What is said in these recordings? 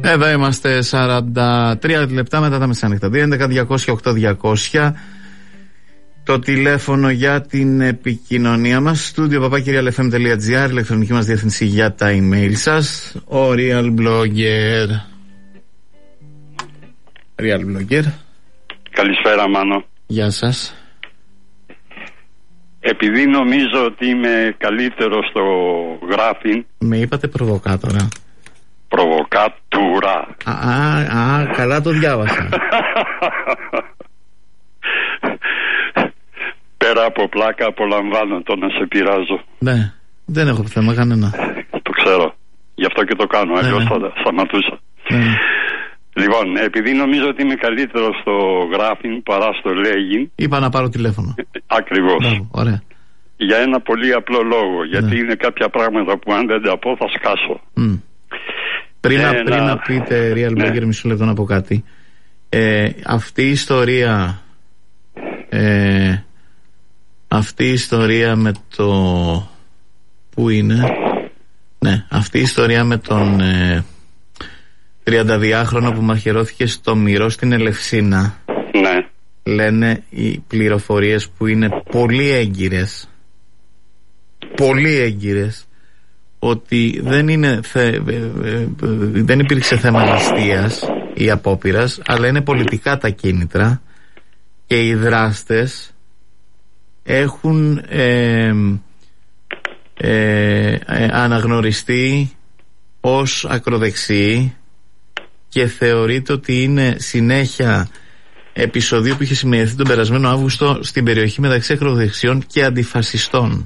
Εδώ είμαστε 43 λεπτά μετά τα μεσάνυχτα. 2.11.200.8.200 το τηλέφωνο για την επικοινωνία μας. studio@realfm.gr, ηλεκτρονική μας διεύθυνση για τα email σας. Ο Real Blogger. Real Blogger. Καλησπέρα, Μάνο. Γεια σας. Επειδή νομίζω ότι είμαι καλύτερο στο γράφιν. Με είπατε προβοκάτορα. Προβοκάτουρα. Καλά το διάβασα. Πέρα από πλάκα απολαμβάνω το να σε πειράζω. Ναι, δεν έχω θέμα κανένα. Το ξέρω. Γι' αυτό και το κάνω, αλλιώς θα σταματούσα. Λοιπόν, επειδή νομίζω ότι είμαι καλύτερο στο γράφιν παρά στο λέγειν, είπα να πάρω τηλέφωνο. Ακριβώς. Ωραία. Για ένα πολύ απλό λόγο. Γιατί είναι κάποια πράγματα που αν δεν τα πω θα σκάσω. Πριν να πείτε Real Blogger, μισό λεπτό να πω κάτι. Αυτή η ιστορία με το... Πού είναι? Ναι, αυτή η ιστορία με τον 32χρονο που μαχαιρώθηκε στο Μυρό στην Ελευσίνα. Ναι. Λένε οι πληροφορίες που είναι πολύ έγκυρες, ότι δεν υπήρξε θέμα ληστείας ή απόπειρας, αλλά είναι πολιτικά τα κίνητρα και οι δράστες έχουν αναγνωριστεί ως ακροδεξιοί και θεωρείται ότι είναι συνέχεια επεισοδίου που είχε σημειωθεί τον περασμένο Αύγουστο στην περιοχή μεταξύ ακροδεξιών και αντιφασιστών.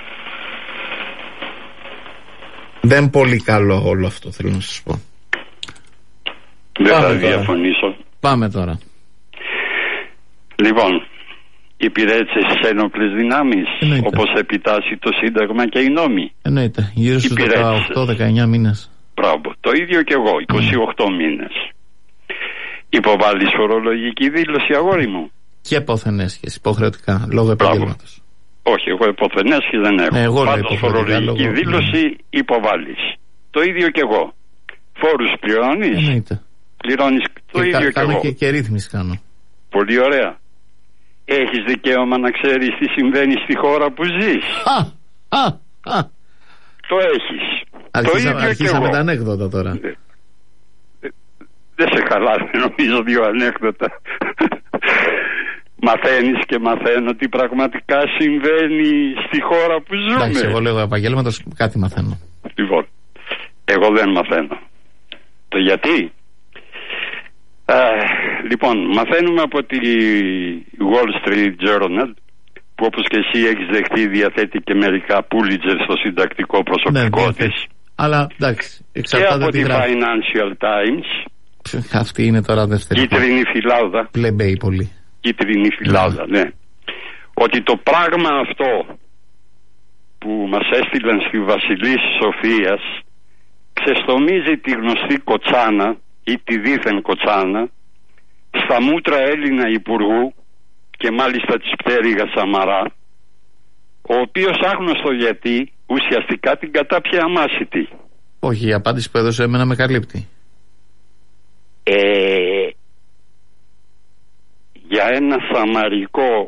Δεν πολύ καλό όλο αυτό, θέλω να σας πω. Δεν θα διαφωνήσω. Πάμε τώρα. Λοιπόν, υπηρέτησες στις ένοπλες δυνάμεις, όπως επιτάσσει το Σύνταγμα και οι νόμοι. Εννοείται, γύρω στους 18-19 μήνες. Μπράβο, το ίδιο και εγώ, 28 μήνες. Υποβάλλεις φορολογική δήλωση, αγόρι μου? Και πόθενέσχες, υποχρεωτικά, λόγω επαγγέλματος. Όχι, εγώ υποθενέσχες δεν έχω. Πάντως φορολογική δήλωση υποβάλλεις. Το ίδιο και εγώ. Φόρους πληρώνεις? Εννοείται. Πληρώνεις το ίδιο και εγώ. Και ρύθμιση κάνω. Πολύ ωραία. Έχεις δικαίωμα να ξέρεις τι συμβαίνει στη χώρα που ζεις? Το έχεις. Αρχίσαμε τα ανέκδοτα τώρα. Δεν σε χαλάνε νομίζω δύο ανέκδοτα. Μαθαίνεις και μαθαίνω τι πραγματικά συμβαίνει στη χώρα που ζούμε. Εντάξει, εγώ λέω επαγγέλματος, κάτι μαθαίνω. Λοιπόν, εγώ δεν μαθαίνω. Το γιατί? Λοιπόν, μαθαίνουμε από τη Wall Street Journal, που όπως και εσύ έχεις δεχτεί διαθέτει και μερικά Pulitzer στο συντακτικό προσωπικό της. Αλλά εντάξει, και από τη Financial Times. Αυτή είναι τώρα δεύτερη. Κίτρινη φυλάδα. Πλεμπέι πολύ. Κίτρινη φυλάδα, ναι. Ότι το πράγμα αυτό που μας έστειλαν στη Βασιλής Σοφίας ξεστομίζει τη γνωστή κοτσάνα ή τη δίθεν κοτσάνα στα μούτρα Έλληνα υπουργού και μάλιστα της πτέρυγας Σαμαρά, ο οποίος άγνωστο γιατί ουσιαστικά την κατάπιε αμάσιτη. Όχι, η απάντηση που έδωσε εμένα με καλύπτει. Για ένα σαμαρικό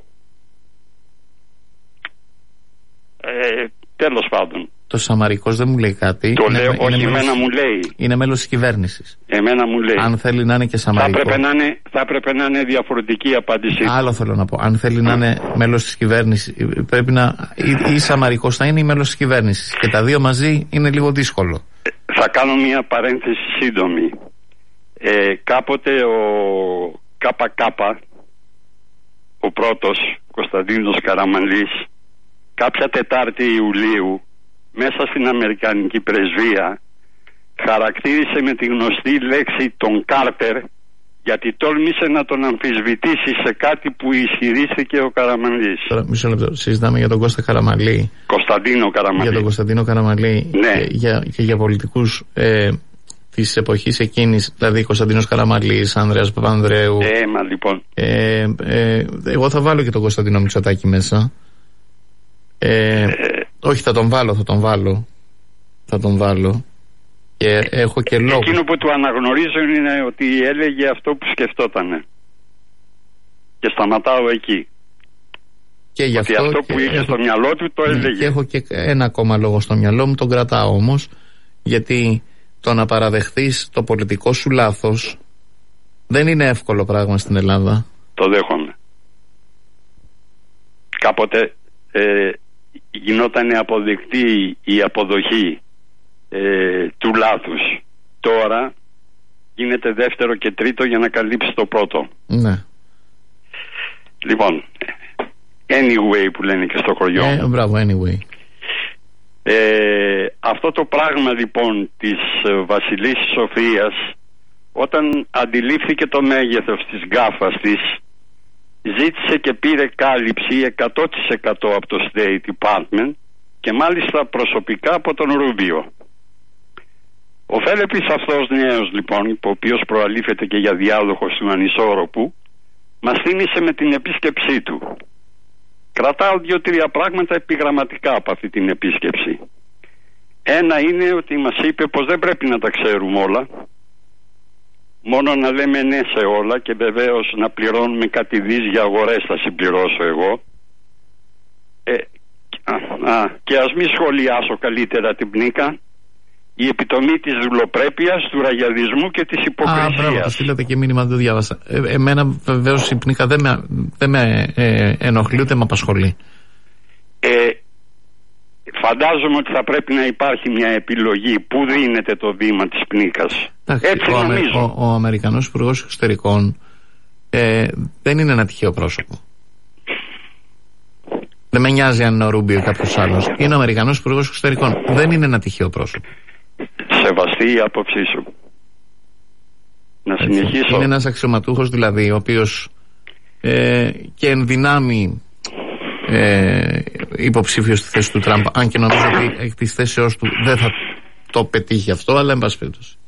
τέλος πάντων. Το Σαμαρικός δεν μου λέει κάτι. Το λέω, όχι εμένα μου λέει. Είναι μέλος της κυβέρνησης. Εμένα μου λέει. Αν θέλει να είναι και Σαμαρικό. Θα έπρεπε να είναι διαφορετική απάντηση. Άλλο θέλω να πω. Αν θέλει να είναι μέλος της κυβέρνησης, πρέπει να. Ή Σαμαρικός θα είναι ή μέλος της κυβέρνησης. Και τα δύο μαζί είναι λίγο δύσκολο. Θα κάνω μια παρένθεση σύντομη. Κάποτε ο ΚΚ, ο πρώτος Κωνσταντίνος Καραμανλής, κάποια Τετάρτη Ιουλίου, μέσα στην Αμερικανική πρεσβεία, χαρακτήρισε με τη γνωστή λέξη τον Κάρτερ, γιατί τόλμησε να τον αμφισβητήσει σε κάτι που ισχυρίστηκε ο Καραμανλής. Τώρα, μισό λεπτό. Συζητάμε για τον Κώστα Καραμανλή. Κωνσταντίνο Καραμανλή. Για τον Κωνσταντίνο Καραμανλή. Ναι. Και για πολιτικούς της εποχής εκείνης, δηλαδή Κωνσταντίνος Καραμανλής, Ανδρέας Παπανδρέου. Μα λοιπόν. Εγώ θα βάλω και τον Κωνσταντίνο Μητσοτάκη μέσα. Όχι, θα τον βάλω. Και έχω και λόγο. Εκείνο που του αναγνωρίζω είναι ότι έλεγε αυτό που σκεφτότανε. Και σταματάω εκεί. Και γι' ότι αυτό που είχε στο μυαλό του το έλεγε. Και έχω και ένα ακόμα λόγο στο μυαλό μου, τον κρατάω όμως, γιατί το να παραδεχθείς το πολιτικό σου λάθος δεν είναι εύκολο πράγμα στην Ελλάδα. Το δέχομαι. Κάποτε γινόταν αποδεκτή η αποδοχή του λάθους. Τώρα γίνεται δεύτερο και τρίτο για να καλύψει το πρώτο. Ναι. Λοιπόν, anyway που λένε και στο χωριό. Μπράβο, anyway. Αυτό το πράγμα λοιπόν της Βασιλής Σοφίας, όταν αντιλήφθηκε το μέγεθος της γκάφας της, ζήτησε και πήρε κάλυψη 100% από το State Department και μάλιστα προσωπικά από τον Ρούμπιο. Ο Φέλεπης αυτός νέος λοιπόν, ο οποίος προαλήφεται και για διάδοχος του ανισόρροπου, μας θύμισε με την επίσκεψή του. Κρατάω 2-3 πράγματα επιγραμματικά από αυτή την επίσκεψη. Ένα είναι ότι μας είπε πως δεν πρέπει να τα ξέρουμε όλα, μόνο να λέμε ναι σε όλα, και βεβαίως να πληρώνουμε κάτι δις για αγορές θα συμπληρώσω εγώ. Και ας μην σχολιάσω καλύτερα την πνίκα. Η επιτομή της δουλοπρέπειας, του ραγιαδισμού και της υποκρισίας. Μπράβο, το στείλατε και μήνυμα, δεν το διάβασα. Εμένα βεβαίως η πνίκα δεν με ενοχλεί ούτε με απασχολεί. Φαντάζομαι ότι θα πρέπει να υπάρχει μια επιλογή που δίνεται το βήμα της πνίκας. Έτσι νομίζω. Ο Αμερικανός Υπουργός Εξωτερικών δεν είναι ένα τυχαίο πρόσωπο. Δεν με νοιάζει αν είναι ο Ρούμπιο ή κάποιος άλλος. Είναι ο Αμερικανός Υπουργός Εξωτερικών. Δεν είναι ένα τυχαίο πρόσωπο. Σεβαστή η άποψή σου. Να συνεχίσω. Είναι ένας αξιωματούχος δηλαδή, ο οποίος και εν δυνάμει υποψήφιος στη θέση του Τραμπ, αν και νομίζω ότι εκ της θέσεώς του δεν θα το πετύχει αυτό, αλλά εν πάση περιπτώσει.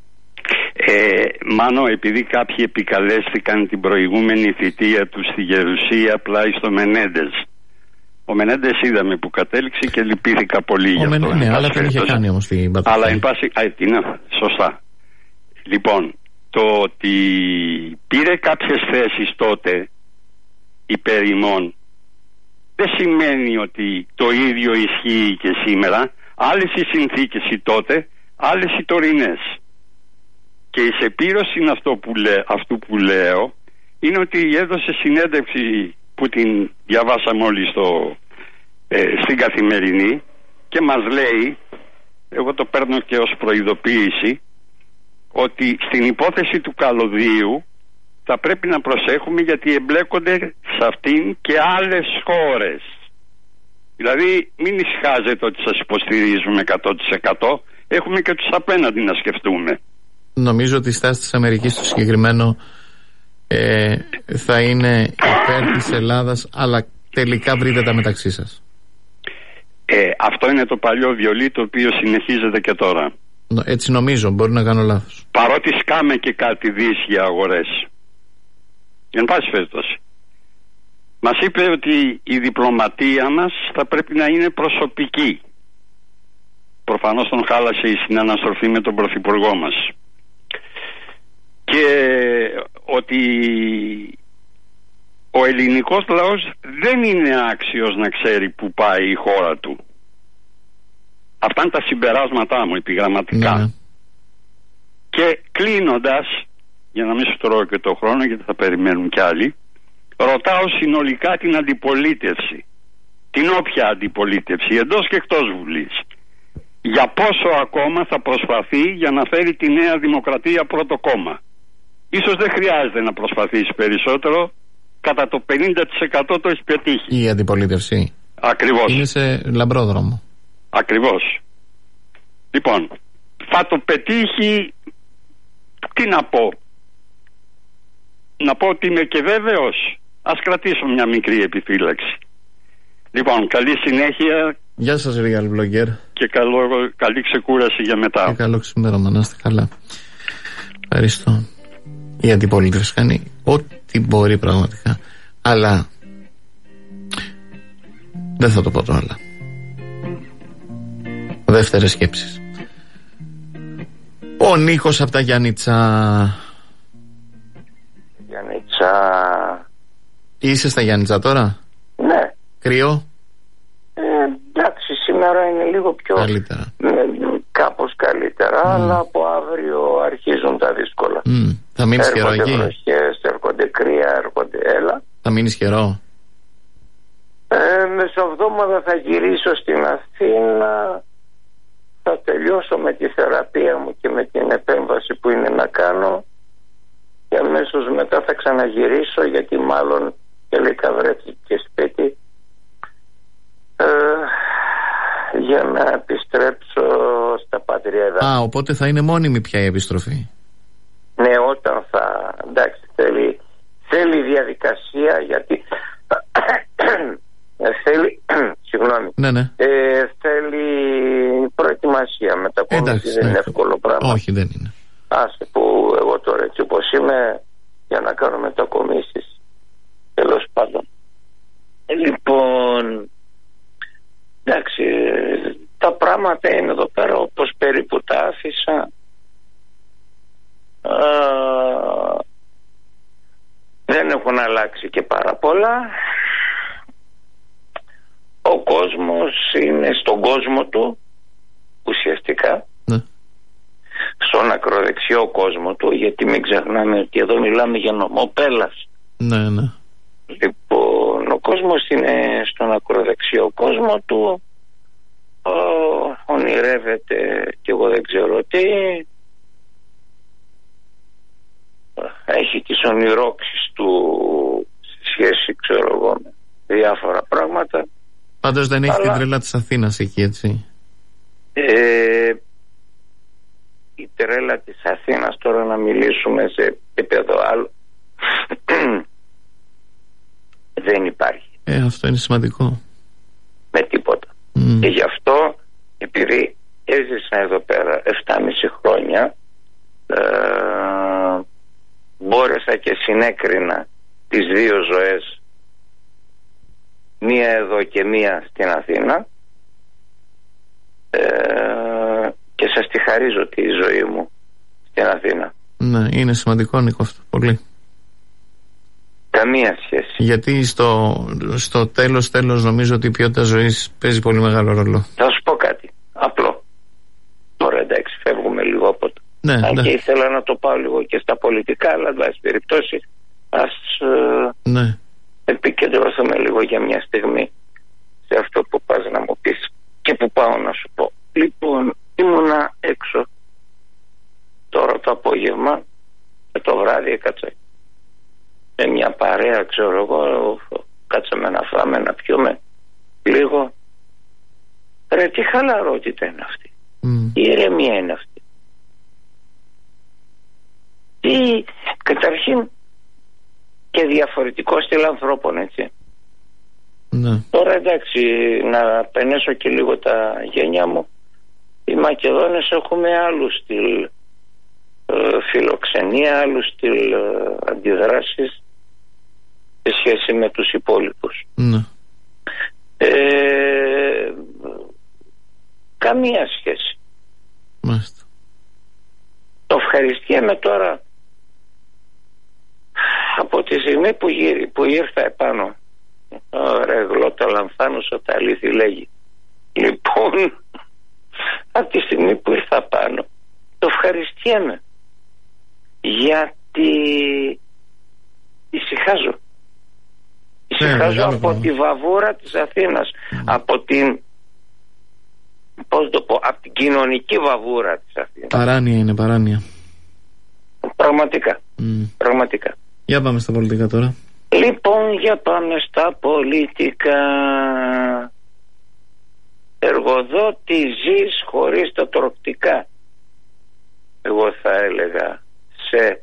Μάνο, επειδή κάποιοι επικαλέστηκαν την προηγούμενη θητεία του στη Γερουσία πλάι στο Μενέντες. Ο Μενέντες είδαμε που κατέληξε και λυπήθηκα πολύ γι' αυτό. Ναι, αλλά δεν είχε κάνει όμως την πατρίδα. Αλλά εν πάση, σωστά. Λοιπόν, το ότι πήρε κάποιες θέσεις τότε υπέρ ημών δεν σημαίνει ότι το ίδιο ισχύει και σήμερα. Άλλες οι συνθήκες οι τότε, άλλες οι τωρινές. Και η σεπήρωση είναι αυτού που λέω, είναι ότι έδωσε συνέντευξη που την διαβάσαμε όλοι στην Καθημερινή και μας λέει, εγώ το παίρνω και ως προειδοποίηση, ότι στην υπόθεση του καλωδίου θα πρέπει να προσέχουμε γιατί εμπλέκονται σε αυτήν και άλλες χώρες. Δηλαδή μην ησυχάζετε ότι σας υποστηρίζουμε 100%, έχουμε και τους απέναντι να σκεφτούμε. Νομίζω ότι η στάση της Αμερικής στο συγκεκριμένο θα είναι υπέρ της Ελλάδας, αλλά τελικά βρείτε τα μεταξύ σας. Αυτό είναι το παλιό βιολί το οποίο συνεχίζεται και τώρα. Έτσι νομίζω, μπορεί να κάνω λάθος. Παρότι σκάμε και κάτι δις για αγορές. Εν πάση περιπτώσει. Μας είπε ότι η διπλωματία μας θα πρέπει να είναι προσωπική. Προφανώς τον χάλασε η συναναστροφή με τον Πρωθυπουργό μας. Και ότι ο ελληνικός λαός δεν είναι άξιος να ξέρει που πάει η χώρα του. Αυτά είναι τα συμπεράσματά μου επιγραμματικά. Ναι. Και κλείνοντας, για να μην σου τρώω και το χρόνο γιατί θα περιμένουν κι άλλοι, ρωτάω συνολικά την αντιπολίτευση, την όποια αντιπολίτευση, εντός και εκτός Βουλής, για πόσο ακόμα θα προσπαθεί για να φέρει τη Νέα Δημοκρατία πρώτο κόμμα. Ίσως δεν χρειάζεται να προσπαθήσει περισσότερο, κατά το 50% το έχει πετύχει. Η αντιπολίτευση. Ακριβώς. Είναι σε λαμπρό δρόμο. Ακριβώς. Λοιπόν, θα το πετύχει, τι να πω. Να πω ότι είμαι και βέβαιος. Ας κρατήσω μια μικρή επιφύλαξη. Λοιπόν, καλή συνέχεια. Γεια σας Real Blogger. Και καλή ξεκούραση για μετά. Και καλό ξημέρωμα, να είστε καλά. Ευχαριστώ. Η αντιπολίτευση κάνει ό,τι μπορεί πραγματικά. Αλλά δεν θα το πω το άλλο. Δεύτερες σκέψεις. Ο Νίκος από τα Γιάννητσα. Γιάννητσα. Είσαι στα Γιάννητσα τώρα? Ναι. Κρύο? Εντάξει, σήμερα είναι λίγο πιο καλύτερα. Κάπως καλύτερα, αλλά από αύριο αρχίζουν τα δύσκολα. Θα μείνεις καιρό εκεί? Έρχονται βροχές, έρχονται κρύα, έρχονται έλα. Θα μείνεις καιρό? Μεσοβδόμαδα θα γυρίσω στην Αθήνα. Θα τελειώσω με τη θεραπεία μου και με την επέμβαση που είναι να κάνω. Και αμέσως μετά θα ξαναγυρίσω, γιατί μάλλον τελικά βρέθηκε σπίτι, για να επιστρέψω στα πατρίδα. Οπότε θα είναι μόνιμη πια η επιστροφή. Ναι, όταν θα... Εντάξει, θέλει διαδικασία, γιατί θέλει... Συγγνώμη. Ναι. Θέλει προετοιμασία. Μετακόμιση δεν είναι εύκολο πράγμα. Όχι, δεν είναι. Άσε που εγώ τώρα έτσι όπως είμαι, για να κάνω μετακομίσεις. Τέλος πάντων. Λοιπόν, εντάξει, τα πράγματα είναι εδώ πέρα όπως περίπου τα άφησα. Δεν έχουν αλλάξει και πάρα πολλά. Ο κόσμος είναι στον κόσμο του, ουσιαστικά. Ναι. Στον ακροδεξιό κόσμο του, γιατί μην ξεχνάμε ότι εδώ μιλάμε για νομοπέλας. Ναι. Λοιπόν, ο κόσμος είναι στον ακροδεξιό κόσμο του, ονειρεύεται και εγώ δεν ξέρω τι, έχει τις ονειρόξεις του σε σχέση, ξέρω εγώ, με διάφορα πράγματα. Πάντως δεν έχει την τρέλα της Αθήνας εκεί, έτσι? Η τρέλα της Αθήνας, τώρα να μιλήσουμε σε επίπεδο άλλο, δεν υπάρχει. Αυτό είναι σημαντικό. Με τίποτα. Και γι' αυτό, επειδή έζησα εδώ πέρα 7,5 χρόνια, μπόρεσα και συνέκρινα τις δύο ζωές, μία εδώ και μία στην Αθήνα, και σας τη χαρίζω τη ζωή μου στην Αθήνα. Ναι, είναι σημαντικό, Νίκο, αυτό πολύ. Καμία σχέση. Γιατί στο τέλος νομίζω ότι η ποιότητα ζωής παίζει πολύ μεγάλο ρόλο. Θα σου πω κάτι απλό. Τώρα εντάξει, φεύγουμε λίγο από το... Ναι. Και ήθελα να το πάω λίγο και στα πολιτικά, αλλά εν πάση περιπτώσει ας επικεντρωθούμε λίγο για μια στιγμή σε αυτό που πας να μου πεις και που πάω να σου πω. Λοιπόν, ήμουνα έξω τώρα το απόγευμα και το βράδυ έκατσα με μια παρέα, ξέρω εγώ, κάτσαμε να φάμε, να πιούμε λίγο. Ρε, τι χαλαρότητα είναι αυτή, τι ηρεμία είναι αυτή, τι, καταρχήν, και διαφορετικό στυλ ανθρώπων, έτσι. Ναι. Τώρα εντάξει, να πενέσω και λίγο τα γένια μου. Οι Μακεδόνες έχουμε άλλου στυλ φιλοξενία, άλλου στυλ αντιδράσεις σε σχέση με τους υπόλοιπους. Ναι. Καμία σχέση. Μάλιστα. Το ευχαριστιέμαι τώρα από τη στιγμή που ήρθα επάνω. Ωραία γλώτα λανθάνουσα, τα αλήθεια λέγει. Λοιπόν, από τη στιγμή που ήρθα πάνω, το ευχαριστιέμαι, γιατί ησυχάζω. Ησυχάζω από τη βαβούρα της Αθήνας, από την, πώς το πω, από την κοινωνική βαβούρα της Αθήνας. Παράνοια είναι, παράνοια. Πραγματικά. Για πάμε στα πολιτικά τώρα. Λοιπόν, για πάμε στα πολιτικά. Εργοδότη ζεις χωρίς τα τροκτικά. Εγώ θα έλεγα σε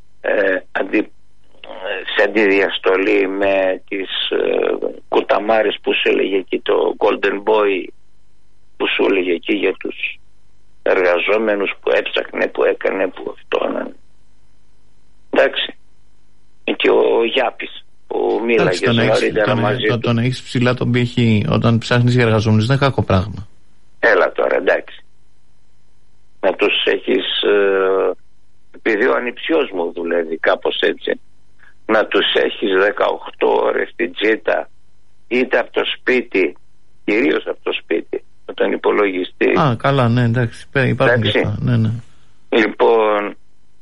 αντιδιαστολή με τις κουταμάρες που σου έλεγε εκεί, το Golden Boy που σου έλεγε εκεί για τους εργαζόμενους που έψαχνε, που έκανε, που αυτό. Εντάξει. Και ο Γιάπης που μίλαγε νωρίτερα μαζί του. Το να έχεις ψηλά τον πύχη όταν ψάχνεις για εργαζόμενους δεν είναι κακό πράγμα. Έλα τώρα, εντάξει. να τους έχεις, επειδή ο ανιψιός μου δουλεύει κάπως έτσι, να τους έχεις 18 ώρες στην τζίτα, είτε από το σπίτι, κυρίως από το σπίτι, με τον υπολογιστή. Α, καλά, ναι, εντάξει, υπάρχουν και αυτά. Ναι, ναι. Λοιπόν,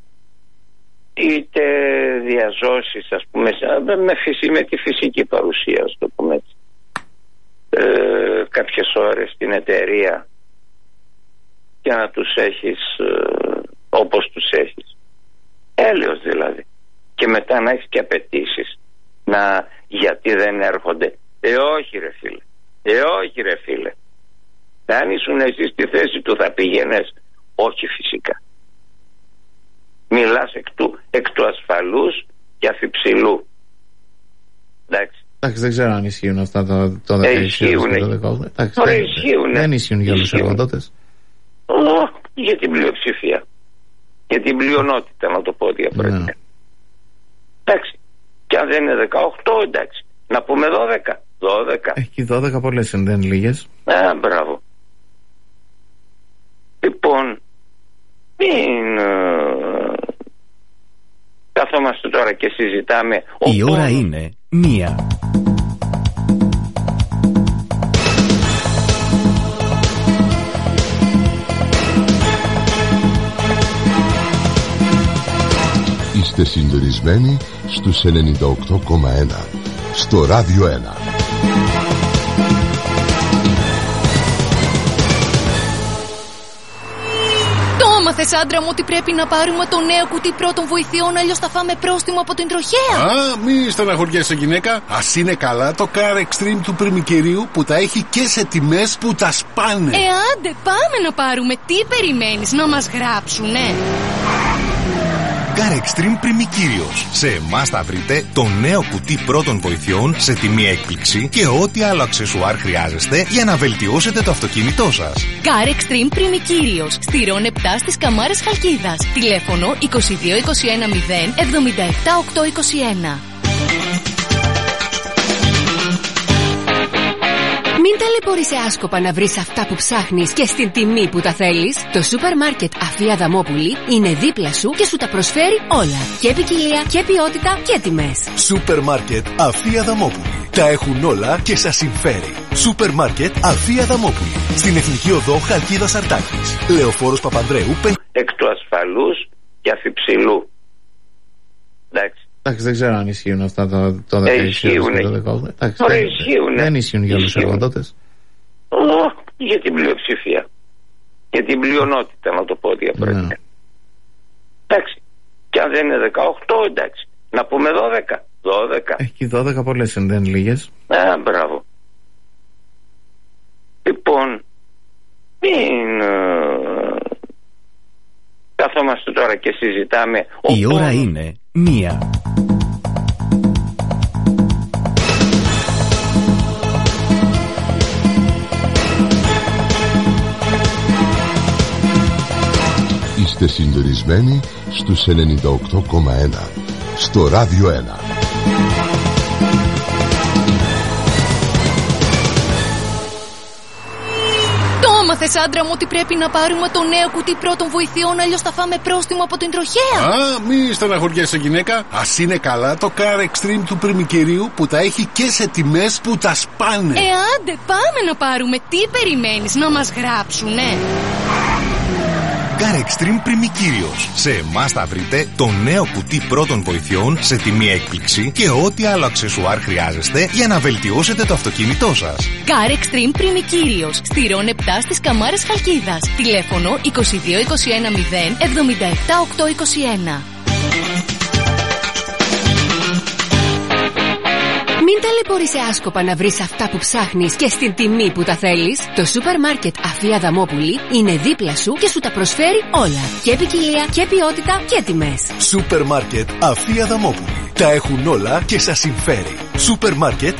είτε διαζώσεις, ας πούμε, με τη φυσική παρουσία, ας το πούμε έτσι, κάποιες ώρες στην εταιρεία, και να τους έχεις όπως τους έχεις. Έλεος δηλαδή. Και μετά να έχεις και απαιτήσεις. Γιατί δεν έρχονται. Όχι ρε φίλε. Όχι ρε φίλε. Αν ήσουν εσύ στη θέση του θα πήγαινες. Όχι φυσικά. Μιλάς εκ του ασφαλούς και αφιψηλού. Εντάξει. Εντάξει, δεν ξέρω αν ισχύουν αυτά το 16. Ισχύουν. Δεν ισχύουν για όλους τους εργοδότες. Για την πλειοψηφία. Για την πλειονότητα, να το πω διαφορετικά. Ναι. Εντάξει. Και αν δεν είναι 18, εντάξει. Να πούμε 12. 12. Έχει 12 πολλές, δεν είναι λίγες. Μπράβο. Λοιπόν, μην καθόμαστε τώρα και συζητάμε. Η ώρα είναι 1. Είστε συντονισμένοι στους 98,1 στο Ράδιο 1. Το έμαθες, άντρα μου, ότι πρέπει να πάρουμε το νέο κουτί πρώτων βοηθειών, αλλιώς θα φάμε πρόστιμο από την τροχέα. Μη στεναχωριέσαι γυναίκα. Ας είναι καλά το Car Extreme του πριμικερίου που τα έχει και σε τιμές που τα σπάνε. Άντε, πάμε να πάρουμε. Τι περιμένεις, να μας γράψουνε? Car Extreme Πριμικύριος. Σε εμάς θα βρείτε το νέο κουτί πρώτων βοηθειών σε τιμή έκπληξη και ό,τι άλλο αξεσουάρ χρειάζεστε για να βελτιώσετε το αυτοκίνητό σας. Car Extreme Πριμικύριος. Στηρών 7 στις Καμάρες Χαλκίδας. Τηλέφωνο 22 21 0 77 821. Μην ταλαιπωρείσαι άσκοπα να βρεις αυτά που ψάχνεις και στην τιμή που τα θέλεις. Το σούπερ μάρκετ Αφία Δαμόπουλη είναι δίπλα σου και σου τα προσφέρει όλα. Και ποικιλία και ποιότητα και τιμές. Σούπερ μάρκετ Αφία Δαμόπουλη. Τα έχουν όλα και σας συμφέρει. Σούπερ μάρκετ Αφία Δαμόπουλη. Στην Εθνική Οδό Χαλκίδας Αρτάκης. Λεωφόρος Παπανδρέου. Εκ του ασφαλούς και αφιψηλού. Εντάξει. Εντάξει, δεν ξέρω αν ισχύουν αυτά το 16. Ισχύουν. Δεν ισχύουν για όλους τους εργοδότες. Για την πλειοψηφία. Για την πλειονότητα, να το πω διαφορετικά. Ναι. Εντάξει. Και αν δεν είναι 18, εντάξει. Να πούμε 12. 12. Έχει 12 πολλές, δεν είναι λίγες. Μπράβο. Λοιπόν, μην καθόμαστε τώρα και συζητάμε. Η ώρα είναι 1. Είστε συντονισμένοι στους 98,1 στο Ράδιο 1. Έμαθες, άντρα μου, ότι πρέπει να πάρουμε το νέο κουτί πρώτων βοηθειών, αλλιώς θα φάμε πρόστιμο από την τροχέα. Μη στεναχωριέσαι γυναίκα. Ας είναι καλά το Car Extreme του πριμικερίου που τα έχει και σε τιμές που τα σπάνε. Άντε, πάμε να πάρουμε. Τι περιμένεις, να μας γράψουνε? Car Extreme Πριμικύριος. Σε εμάς θα βρείτε το νέο κουτί πρώτων βοηθειών σε τιμή έκπληξη και ό,τι άλλο αξεσουάρ χρειάζεστε για να βελτιώσετε το αυτοκίνητό σας. Car Extreme Πριμικύριος. Στηρών 7 στις Καμάρες Χαλκίδας. Τηλέφωνο 22 21 0 77 821. Μην ταλαιπωρείσαι άσκοπα να βρεις αυτά που ψάχνεις και στην τιμή που τα θέλεις. Το σούπερ μάρκετ Αφία Δαμόπουλη είναι δίπλα σου και σου τα προσφέρει όλα. Και ποικιλία και ποιότητα και τιμές. Σούπερ μάρκετ Αφία Δαμόπουλη. Τα έχουν όλα και σας συμφέρει. Σούπερ μάρκετ